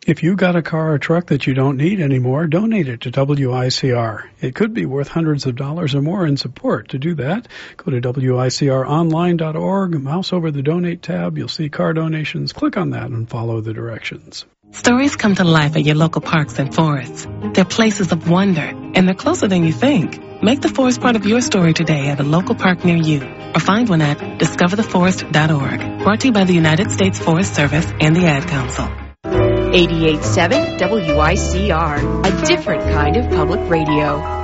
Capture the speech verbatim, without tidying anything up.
If you got a car or truck that you don't need anymore, donate it to W I C R. It could be worth hundreds of dollars or more in support. To do that, go to W I C R online dot org, mouse over the Donate tab. You'll see car donations. Click on that and follow the directions. Stories come to life at your local parks and forests. They're places of wonder, and they're closer than you think. Make the forest part of your story today at a local park near you, or find one at discover the forest dot org. Brought to you by the United States Forest Service and the Ad Council. eighty-eight point seven W I C R, a different kind of public radio.